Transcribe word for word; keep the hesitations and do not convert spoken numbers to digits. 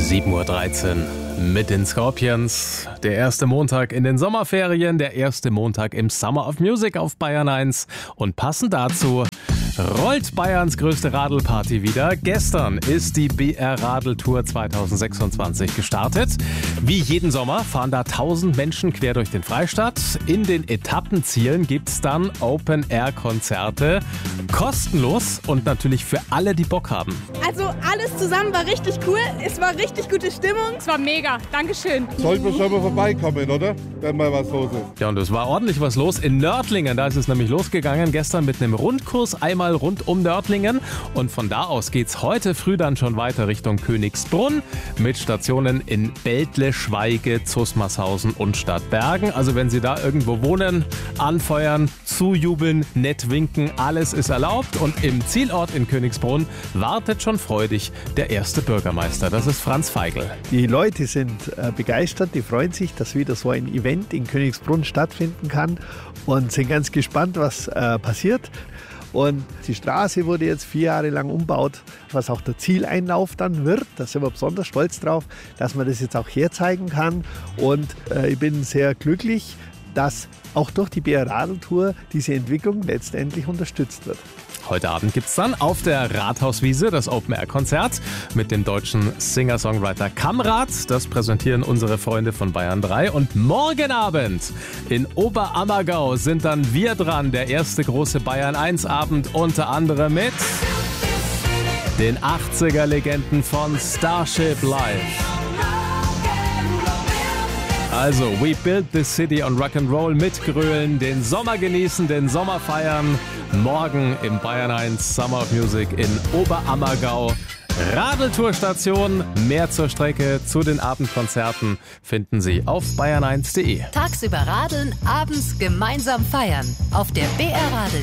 sieben Uhr dreizehn mit den Scorpions. Der erste Montag in den Sommerferien, der erste Montag im Summer of Music auf Bayern eins. Und passend dazu rollt Bayerns größte Radlparty wieder. Gestern ist die B R Radeltour zwanzig sechsundzwanzig gestartet. Wie jeden Sommer fahren da tausend Menschen quer durch den Freistaat. In den Etappenzielen gibt's dann Open-Air-Konzerte. Kostenlos und natürlich für alle, die Bock haben. Also alles zusammen war richtig cool. Es war richtig gute Stimmung. Es war mega. Dankeschön. Sollten wir schon mal vorbeikommen, oder? Wenn mal was los ist. Ja, und es war ordentlich was los in Nördlingen. Da ist es nämlich losgegangen. Gestern mit einem Rundkurs einmal rund um Nördlingen. Und von da aus geht's heute früh dann schon weiter Richtung Königsbrunn mit Stationen in Bältle, Schweige, Zusmarshausen und Stadtbergen. Also wenn Sie da irgendwo wohnen, anfeuern, zujubeln, nett winken, alles ist erlaubt. Und im Zielort in Königsbrunn wartet schon freudig der erste Bürgermeister. Das ist Franz Feigl. Die Leute sind äh, begeistert, die freuen sich, dass wieder so ein Event in Königsbrunn stattfinden kann und sind ganz gespannt, was äh, passiert. Und die Straße wurde jetzt vier Jahre lang umgebaut, was auch der Zieleinlauf dann wird. Da sind wir besonders stolz drauf, dass man das jetzt auch herzeigen kann. Und äh, ich bin sehr glücklich, dass auch durch die B R Radeltour diese Entwicklung letztendlich unterstützt wird. Heute Abend gibt es dann auf der Rathauswiese das Open-Air-Konzert mit dem deutschen Singer-Songwriter Kamrat. Das präsentieren unsere Freunde von Bayern drei. Und morgen Abend in Oberammergau sind dann wir dran. Der erste große Bayern eins Abend unter anderem mit den achtziger-Legenden von Starship Live. Also, we build the city on Rock'n'Roll mitgrölen, den Sommer genießen, den Sommer feiern. Morgen im Bayern eins Summer of Music in Oberammergau. Radeltourstation, mehr zur Strecke, zu den Abendkonzerten finden Sie auf bayern eins punkt de. Tagsüber radeln, abends gemeinsam feiern. Auf der B R Radeltour.